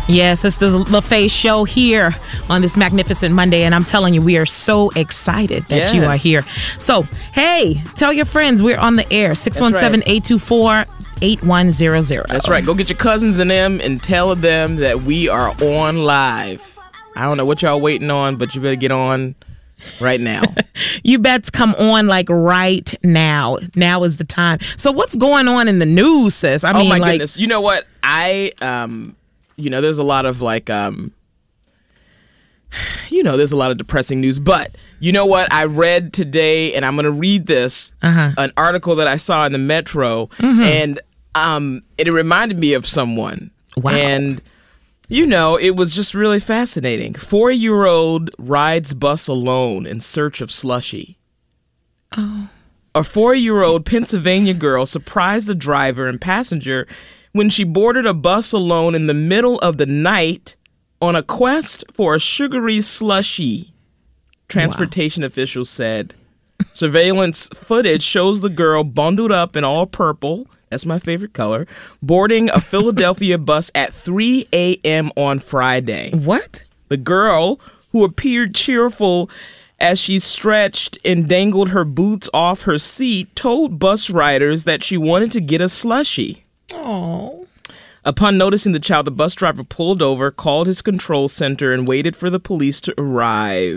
Yes, it's the LaFace Show here on this magnificent Monday, and I'm telling you, we are so excited that you are here. So, hey, tell your friends we're on the air, 617-824-8100. That's right. Go get your cousins and them and tell them that we are on live. I don't know what y'all waiting on, but you better get on right now. You best come on like right now. Now is the time. So what's going on in the news, sis? I mean, my goodness. You know what? There's a lot of there's a lot of depressing news. But you know what? I read today, and I'm going to read this, an article that I saw in the Metro, and it reminded me of someone. Wow. And, it was just really fascinating. 4-year-old rides bus alone in search of slushy. Oh. A 4-year-old Pennsylvania girl surprised the driver and passenger when she boarded a bus alone in the middle of the night on a quest for a sugary slushie, transportation officials said. Surveillance footage shows the girl bundled up in all purple, that's my favorite color, boarding a Philadelphia bus at 3 a.m. on Friday. What? The girl, who appeared cheerful as she stretched and dangled her boots off her seat, told bus riders that she wanted to get a slushie. Oh. Upon noticing the child, the bus driver pulled over, called his control center, and waited for the police to arrive.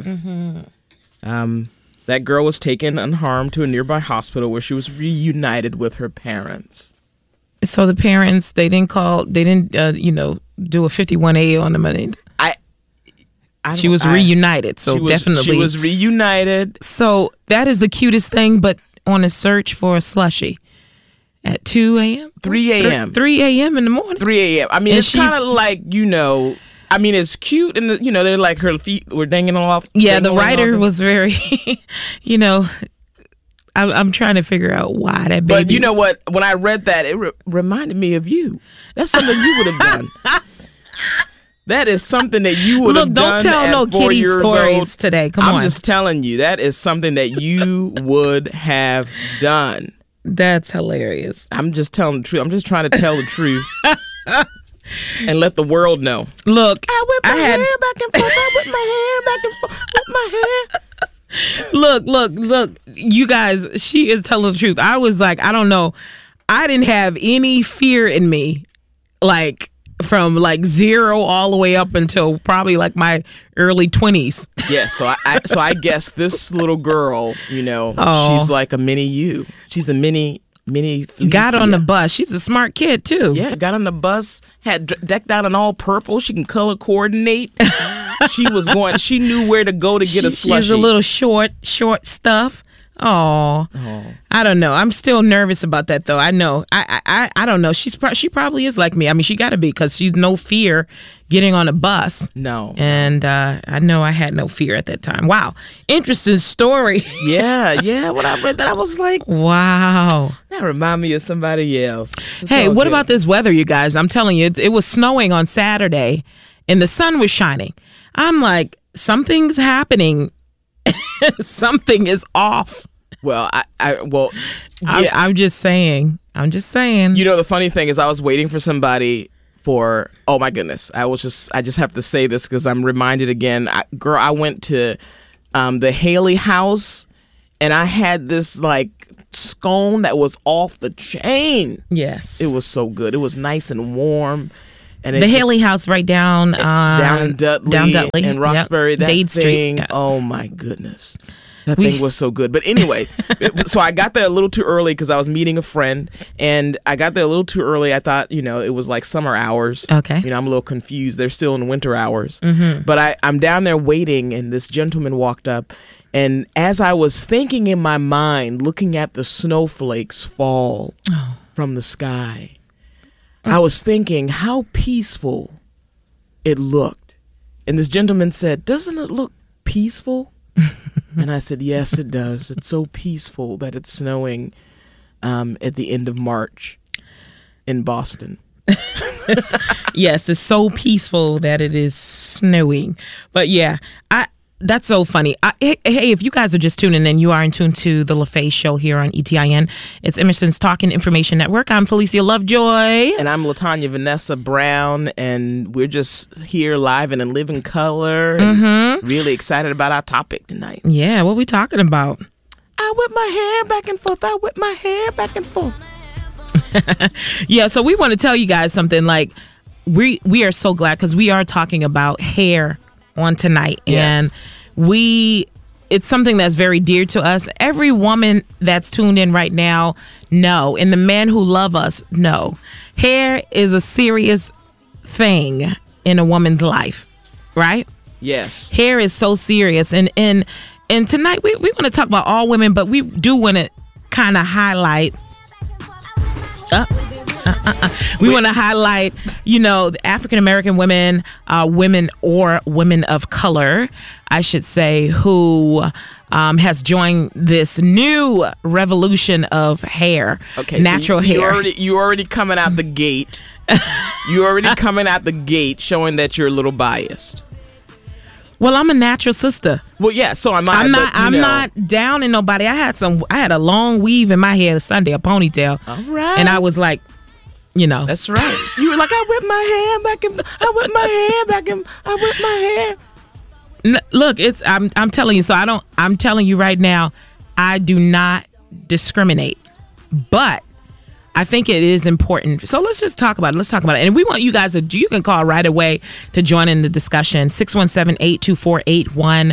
That girl was taken unharmed to a nearby hospital where she was reunited with her parents. So the parents, they didn't do a 51A on the money. She was reunited, so definitely. She was reunited. So that is the cutest thing, but on a search for a slushie. At 2 a.m.? 3 a.m. 3 a.m. in the morning? 3 a.m. I mean, it's kind of like, it's cute. And, they're like her feet were dangling off. Yeah, the writer was very, I'm trying to figure out why that baby. But you know what? When I read that, it reminded me of you. That's something you would have done. That is something that you would have done. Look, don't tell no kitty stories today. Come on. I'm just telling you, that is something that you would have done. That's hilarious. I'm just telling the truth. I'm just trying to tell the truth and let the world know. Look, I whip my hair back and forth. I whip my hair back and forth. Whip my hair. Look. You guys, she is telling the truth. I was like, I don't know. I didn't have any fear in me, from 0 all the way up until probably my early 20s. Yes, so I guess this little girl, she's like a mini you. She's a mini Felicia. Got on the bus. She's a smart kid too. Yeah, got on the bus, had decked out in all purple. She can color coordinate. She knew where to go to get a slushie. She's a little short stuff. Oh, I don't know. I'm still nervous about that, though. I know. I don't know. She probably is like me. I mean, she got to be, because she's no fear getting on a bus. No. And I know I had no fear at that time. Wow. Interesting story. Yeah. When I read that, I was like, wow. That reminded me of somebody else. Hey, what about this weather, you guys? I'm telling you, it was snowing on Saturday, and the sun was shining. I'm like, something's happening. Something is off. Well, I'm just saying. The funny thing is, I was waiting for somebody for. Oh my goodness! I just have to say this because I'm reminded again. I went to the Haley House, and I had this scone that was off the chain. Yes, it was so good. It was nice and warm. And the Haley House right down in Dudley and Roxbury. Yep. Dade Street. Yeah. Oh my goodness. That thing was so good. But anyway, so I got there a little too early because I was meeting a friend, and I got there a little too early. I thought, it was summer hours. Okay. I'm a little confused. They're still in winter hours. Mm-hmm. But I'm down there waiting, and this gentleman walked up, and as I was thinking in my mind, looking at the snowflakes fall from the sky, I was thinking how peaceful it looked. And this gentleman said, "Doesn't it look peaceful?" And I said, "Yes, it does. It's so peaceful that it's snowing at the end of March in Boston." Yes, it's so peaceful that it is snowing. But yeah, That's so funny. Hey, if you guys are just tuning in, you are in tune to the LaFaye Show here on ETIN. It's Emerson's Talking Information Network. I'm Felicia Lovejoy. And I'm LaTanya Vanessa Brown. And we're just here live and in living color. And really excited about our topic tonight. Yeah, what are we talking about? I whip my hair back and forth. I whip my hair back and forth. Yeah, so we want to tell you guys something. Like, we are so glad because we are talking about hair on tonight. Yes. And it's something that's very dear to us. Every woman that's tuned in right now know, and the men who love us know, hair is a serious thing in a woman's life, right? Yes. Hair is so serious. And tonight we want to talk about all women, but we do want to kind of highlight we want to highlight, the African American women, women of color, I should say, who has joined this new revolution of hair, natural hair. You already coming out the gate. You already coming out the gate, showing that you're a little biased. Well, I'm a natural sister. Well, yeah, so I'm not down in nobody. I had a long weave in my hair Sunday, a ponytail. All right. And I was like, That's right. You were like, I whip my hair back and I whip my hair back and I whip my hair. Look, I'm telling you. I'm telling you right now, I do not discriminate, but I think it is important. So let's just talk about it. And we want you guys you can call right away to join in the discussion. 617-824-8100.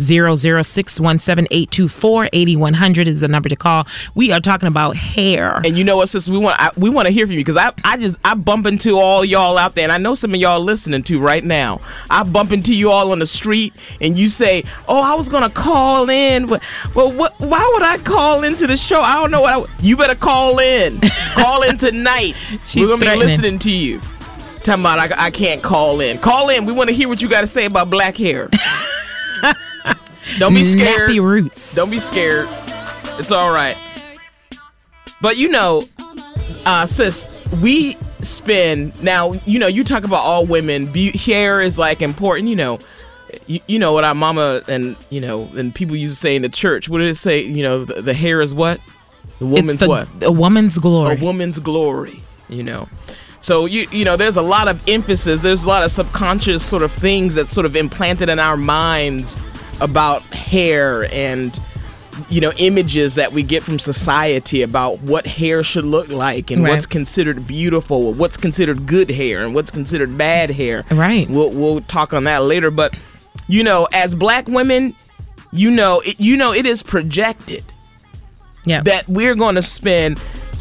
617-824-8100 is the number to call. We are talking about hair. And you know what, sis? We want to hear from you because I bump into all y'all out there, and I know some of y'all listening to right now. I bump into you all on the street, and you say, "Oh, I was gonna call in, but why would I call into the show? I don't know you better call in. Call in tonight. We're gonna be listening to you. Talking about I can't call in. Call in. We want to hear what you got to say about black hair." Don't be scared. Nappy roots. Don't be scared. It's all right. But sis, we spend now. You talk about all women. Hair is like important. You know what our mama and people used to say in the church. What did it say? The hair is what? The woman's what? A woman's glory. A woman's glory. So there's a lot of emphasis. There's a lot of subconscious sort of things that's sort of implanted in our minds about hair and images that we get from society about what hair should look like and what's considered beautiful, what's considered good hair and what's considered bad hair. Right. We'll talk on that later, but as black women, it is projected that we're going to spend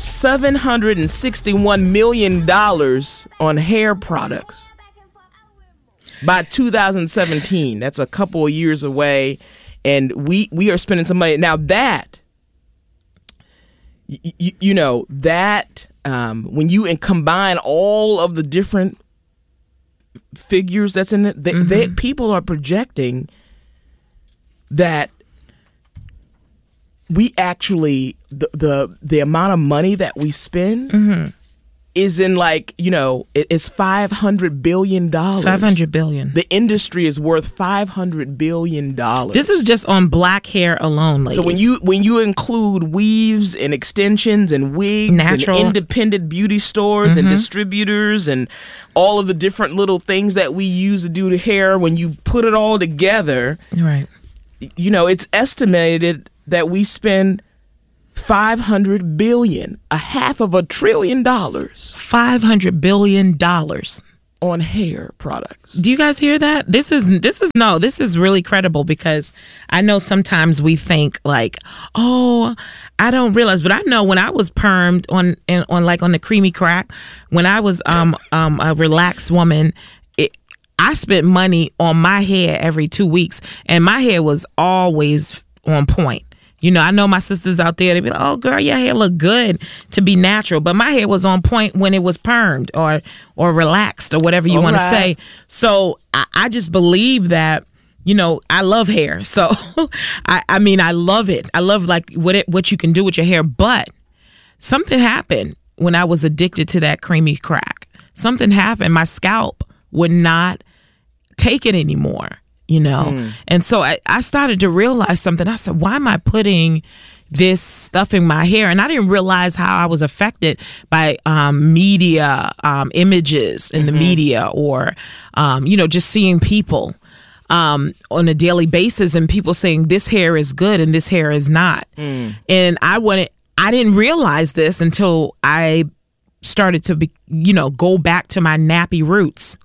$761 million on hair products by 2017. That's a couple of years away, and we are spending some money now. That when you combine all of the different figures that's in it, people are projecting that we actually the amount of money that we spend is in it's $500 billion. $500 billion. The industry is worth $500 billion. This is just on black hair alone, ladies. So when you include weaves and extensions and wigs natural and independent beauty stores and distributors and all of the different little things that we use to do the hair, when you put it all together, right? It's estimated that we spend $500 billion, $500 billion. $500 billion on hair products. Do you guys hear that? This is really credible, because I know sometimes we think like, oh, I don't realize, but I know when I was permed on the creamy crack, when I was a relaxed woman, I spent money on my hair every 2 weeks, and my hair was always on point. I know my sisters out there, they be like, oh, girl, your hair look good to be natural. But my hair was on point when it was permed or relaxed or whatever you want to say. So I just believe that, I love hair. So, I love it. I love what you can do with your hair. But something happened when I was addicted to that creamy crack. Something happened. My scalp would not take it anymore. you know? And so I started to realize something. I said, why am I putting this stuff in my hair? And I didn't realize how I was affected by media, images in the media, or, you know, just seeing people on a daily basis, and people saying this hair is good and this hair is not. And I didn't realize this until I started to go back to my nappy roots.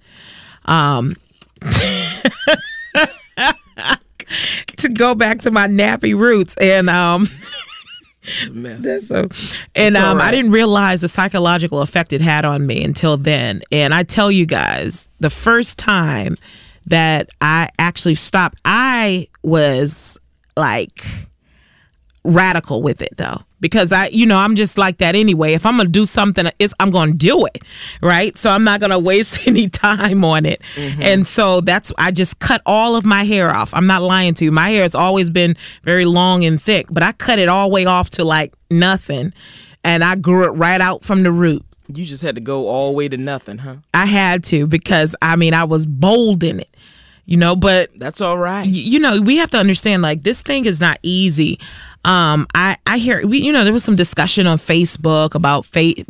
To go back to my nappy roots, and It's a mess. I didn't realize the psychological effect it had on me until then. And I tell you guys, the first time that I actually stopped, I was like radical with it, though, because I'm just like that anyway. If I'm gonna do something, I'm gonna do it, right? So I'm not gonna waste any time on it. And so I just cut all of my hair off. I'm not lying to you. My hair has always been very long and thick, but I cut it all the way off to like nothing, and I grew it right out from the root. You just had to go all the way to nothing, huh? I had to, because I was bold in it, but that's all right. We have to understand, like, this thing is not easy. I hear there was some discussion on Facebook about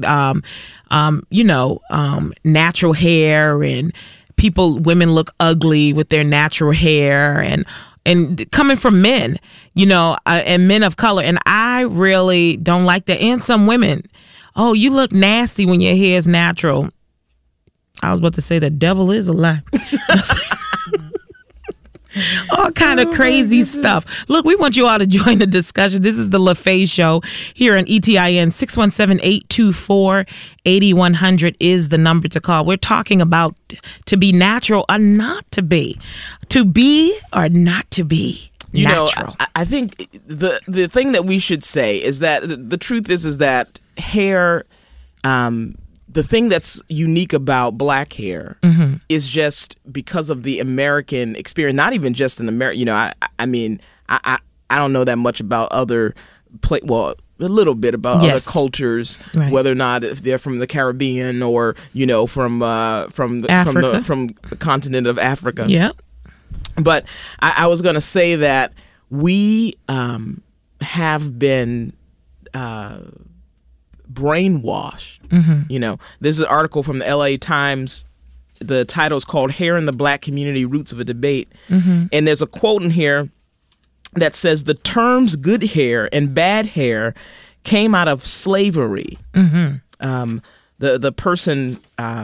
natural hair, and women look ugly with their natural hair, and coming from men, and men of color, and I really don't like that. And some women, oh, you look nasty when your hair is natural. I was about to say the devil is a lie. All kind of crazy stuff. Look, we want you all to join the discussion. This is the LaFaye Show here on ETIN. 617-824-8100 is the number to call. We're talking about to be natural or not to be. To be or not to be natural. I think the thing that we should say is that the truth is that hair, the thing that's unique about black hair is just because of the American experience, not even just in America. I don't know that much about other a little bit about other cultures, right, whether or not if they're from the Caribbean or, from the continent of Africa. Yeah. But I was going to say that we have been brainwashed. This is an article from the LA Times. The title is called "Hair in the Black Community: Roots of a Debate." And there's a quote in here that says the terms good hair and bad hair came out of slavery. The person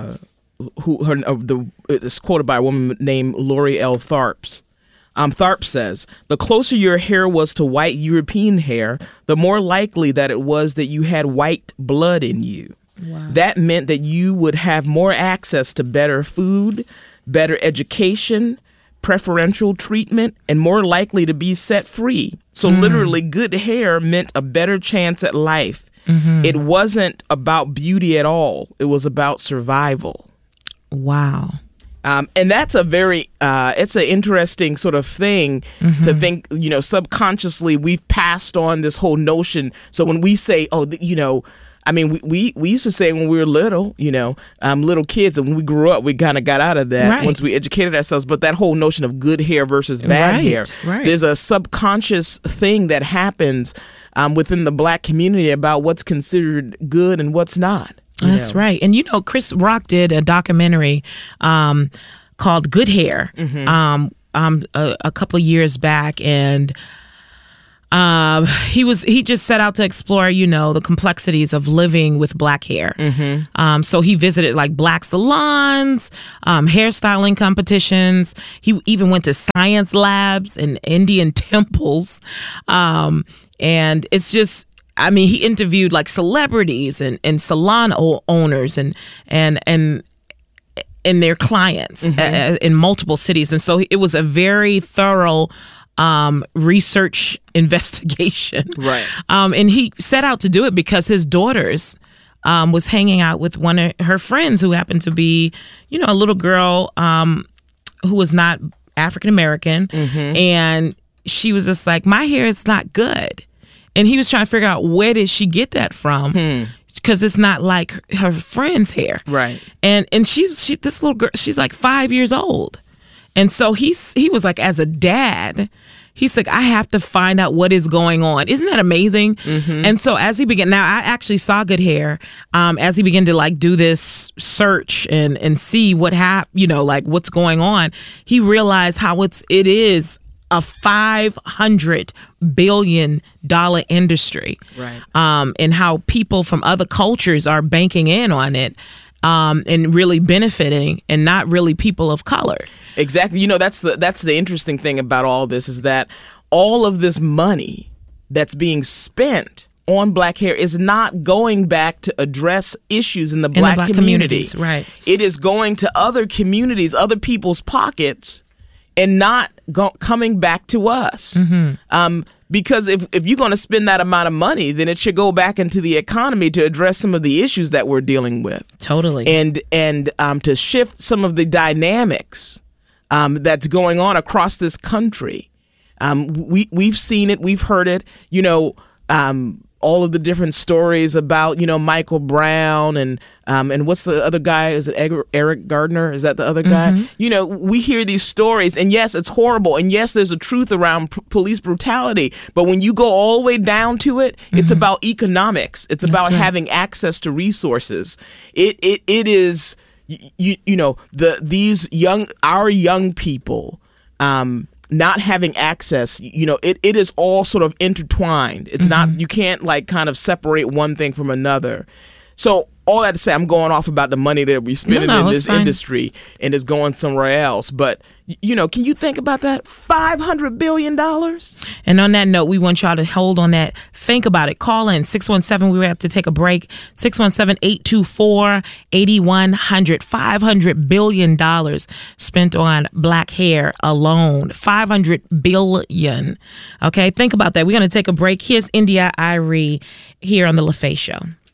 it's quoted by a woman named Lori L. Tharps. Tharp says, the closer your hair was to white European hair, the more likely that it was that you had white blood in you. Wow. That meant that you would have more access to better food, better education, preferential treatment, and more likely to be set free. So literally, good hair meant a better chance at life. It wasn't about beauty at all. It was about survival. Wow. And that's a very, it's an interesting sort of thing to think, subconsciously we've passed on this whole notion. So when we say, we used to say when we were little, little kids, and when we grew up, we kind of got out of that once we educated ourselves. But that whole notion of good hair versus bad hair, there's a subconscious thing that happens within the black community about what's considered good and what's not. That's right. And, Chris Rock did a documentary called Good Hair a couple of years back. And he just set out to explore, the complexities of living with black hair. So he visited like black salons, hairstyling competitions. He even went to science labs and Indian temples. And it's just, he interviewed like celebrities and salon owners and their clients in multiple cities. And so it was a very thorough research investigation. Right. And he set out to do it because his daughters was hanging out with one of her friends who happened to be, a little girl who was not African American. And she was just like, my hair is not good. And he was trying to figure out where did she get that from, because it's not like her friend's hair. Right. And this little girl, she's like 5 years old. And so he was like, as a dad, he's like, I have to find out what is going on. Isn't that amazing? Mm-hmm. And so as he began, now I actually saw Good Hair, as he began to like do this search and see what like what's going on, he realized how it is a $500 billion industry. Right. And how people from other cultures are banking in on it. And really benefiting, and not really people of color. Exactly. That's the interesting thing about all this, is that all of this money that's being spent on black hair is not going back to address issues in the black community. Right. It is going to other communities, other people's pockets, and not coming back to us. Mm-hmm. Because if you're going to spend that amount of money, then it should go back into the economy to address some of the issues that we're dealing with. Totally. And to shift some of the dynamics that's going on across this country. We've seen it. We've heard it. All of the different stories about, Michael Brown and what's the other guy? Is it Eric Gardner? Is that the other guy? Mm-hmm. We hear these stories, and yes, it's horrible. And yes, there's a truth around police brutality. But when you go all the way down to it, mm-hmm. it's about economics. It's about having access to resources. It is, our young people, not having access, it is all sort of intertwined. It's mm-hmm. not, you can't like kind of separate one thing from another. So all that to say, I'm going off about the money that we spending in this industry, and it's going somewhere else. But, can you think about that? $500 billion? And on that note, we want y'all to hold on that. Think about it. Call in 617. We have to take a break. 617-824-8100. $500 billion spent on black hair alone. $500 billion. Okay, think about that. We're going to take a break. Here's India.Arie here on The LaFace Show.